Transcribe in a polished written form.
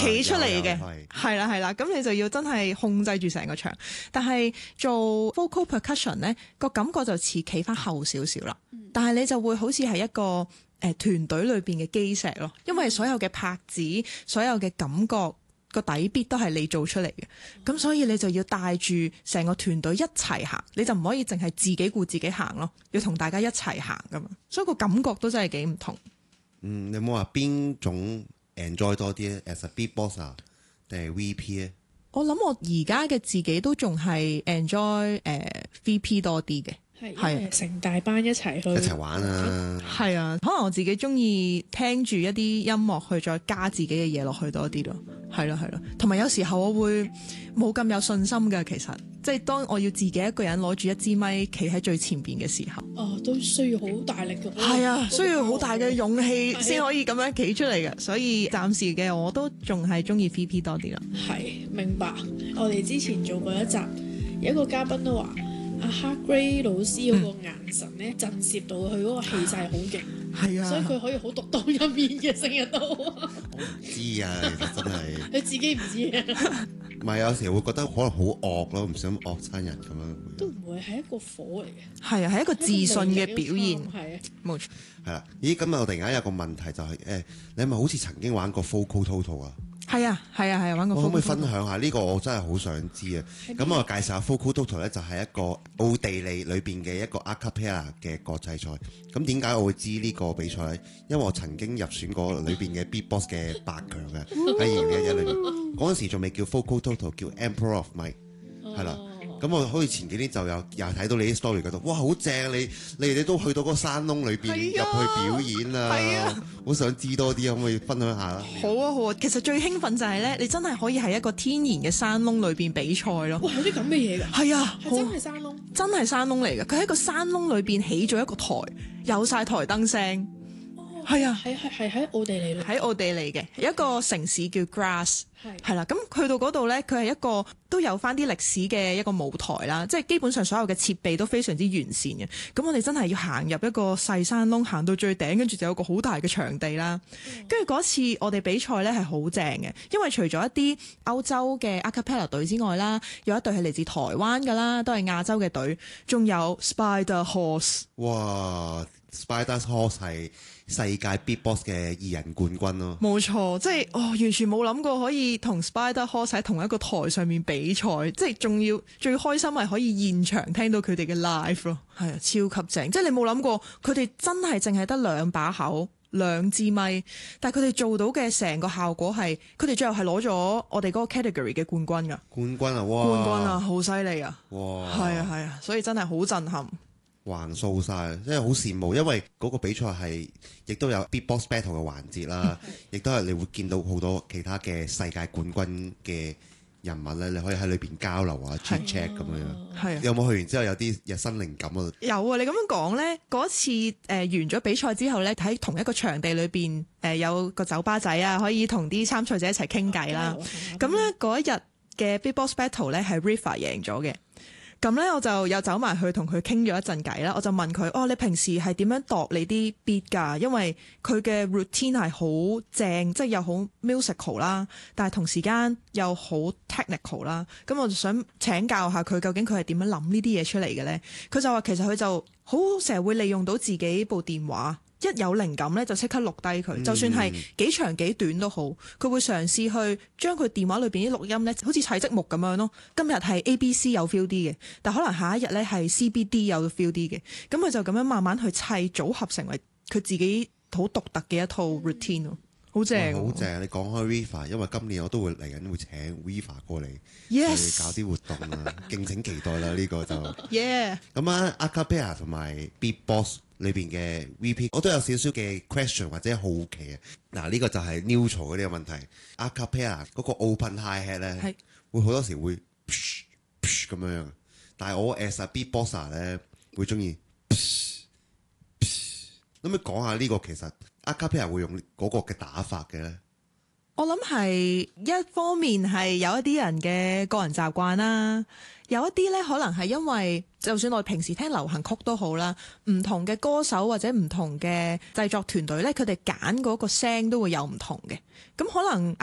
企出嚟嘅，係啦係啦，咁你就要真係控制住成個場。但係做 vocal percussion 咧，個感覺就似企翻後少少啦，但係你就會好似係一個團隊裏邊嘅基石咯，因為所有嘅拍子、所有嘅感覺個底 beat 都係你做出嚟嘅，咁所以你就要帶住成個團隊一齊行，你就唔可以淨係自己顧自己行咯，要同大家一齊行噶嘛，所以個感覺都真係幾唔同。 你有冇話邊種 enjoy 多啲咧 ？as a beatboxer 定係 VP 咧？ 我諗我而家嘅自己都仲係 enjoy VP 多啲嘅。 係成大班一齊去一齊玩啊！ 係啊，可能我自己中意聽住一啲音樂去再加自己嘅嘢落去多啲咯。係咯係咯，同埋有時候我會冇咁有信心㗎。其實即係當我要自己一個人攞住一支咪企喺最前邊嘅時候， 都需要好大力嘅。 係啊，需要好大嘅勇氣先可以咁樣企出嚟嘅。所以暫時嘅我都仲係中意 VP 多啲咯。 係，明白。我哋之前做過一集，有一個嘉賓都話。阿 Gray 老師嗰個眼神咧，震懾到佢嗰個氣勢好勁，係啊，所以佢可以好獨當一面嘅，成日都。我唔知啊，其實真係。 佢自己唔知啊。 唔係，有時會覺得可能好惡咯，唔想惡親人咁樣。 都唔會係一個火嚟嘅。 係啊，係一個自信嘅表現。 係啊， 冇錯。 係啦，咦？咁我突然間有個問題就係你係咪好似曾經玩過 Vocal Total 啊？ 係啊，玩過。 我可唔可以分享下呢個？我真係好想知啊！咁我介紹下 Vocal Total 咧，就係一個奧地利裏邊嘅一個 a cappella 嘅國際賽。咁點解我會知呢個比賽咧？因為我曾經入選過裏邊嘅 Beatbox 嘅8強嘅喺2011裏面，嗰陣時仲未叫 Vocal Total， 叫 Emperor of Mic， 係啦。咁我好似前幾年就又睇到你啲 story 嗰度，哇好正！你哋都去到嗰個山窿裏邊入去表演啊，好想知多啲，可唔可以分享下啦？ 好啊好啊，其實最興奮就係咧，你真係可以喺一個天然嘅山窿裏邊比賽咯。 哇，有啲咁嘅嘢㗎？ 係啊， 係真係山窿， 真係山窿嚟㗎。佢喺個山窿裏邊起咗一個台，有晒台燈聲。係啊， 係喺奧地利， 喺奧地利嘅一個城市叫 Graz， 係啦。咁去到嗰度咧，佢係一個都有翻啲歷史嘅一個舞台啦，即係基本上所有嘅設備都非常之完善嘅。咁我哋真係要行入一個細山窿，行到最頂，跟住就有個好大嘅場地啦。跟住嗰次我哋比賽咧係好正嘅，因為除咗一啲歐洲嘅 a cappella 隊之外啦，有一隊係嚟自台灣㗎啦，都係亞洲嘅隊，仲有 Spider Horse。 哇！ Spider Horse 係世界 Beatbox 嘅2人冠軍咯， 冇錯，即係完全冇諗過可以同 Spider Horse 喺同一個台上面比賽，即係仲要最開心係可以現場聽到佢哋嘅 live 咯，係啊，超級正！即係你冇諗過佢哋真係淨係得2把口、2支咪，但係佢哋做到嘅成個效果係，佢哋最後係攞咗我哋嗰個 category 嘅冠軍㗎。 冠軍啊！哇！ 冠軍啊，好犀利啊！ 哇！ 係啊，所以真係好震撼。 橫掃晒，真係好羨慕，因為嗰個比賽係亦都有 Beatbox Battle 嘅環節啦，亦都係你會見到好多其他嘅世界冠軍嘅人物咧，你可以喺裏邊交流啊 chat chat 咁樣。係有冇去完之後有啲日新靈感啊？有啊！你咁樣講咧，嗰次完咗比賽之後咧，喺同一個場地裏邊有個酒吧仔啊，可以同啲參賽者一齊傾偈啦。咁咧嗰一日嘅 Beatbox Battle 咧係 Rifa 贏咗嘅。咁咧我就有走埋去同佢傾咗一陣偈啦，我就問佢你平時係點樣度你啲 beat 㗎？因為佢嘅 routine 係好正，即係又好 musical 啦，但係同時間又好 technical 啦。咁我就想請教下佢，究竟佢係點樣諗呢啲嘢出嚟嘅咧？佢就話其實佢就好成日會利用到自己部電話。一有靈感咧，就即刻錄低佢，就算係幾長幾短都好，佢會嘗試去將佢電話裏邊啲錄音咧，好似砌積木咁樣咯。今日係 ABC 有 feel 啲嘅，但可能下一日咧係 CBD 有 feel 啲嘅，咁佢就咁樣慢慢去砌組合成為佢自己好獨特嘅一套 routine 咯，好正。好正！你講開 Rifa， 因為今年我都會嚟緊會請 Rifa 過嚟去搞啲活動啊，敬請期待啦！呢個就咁啊 a cappella 同埋 Beatbox裏邊嘅 VP， 我都有少少嘅 question 或者好奇啊。嗱，呢個就係 neutral 嗰啲嘅問題。a cappella 嗰個 open high hat 咧，會好多時會咁樣，但係我 as a beatboxer 咧會中意。咁你講下呢個其實 a cappella 會用嗰個嘅打法嘅咧？ 我諗係一方面係有一啲人嘅個人習慣啦，有一啲咧可能係因為就算我哋平時聽流行曲都好啦，唔同嘅歌手或者唔同嘅製作團隊咧，佢哋揀嗰個聲都會有唔同嘅，咁可能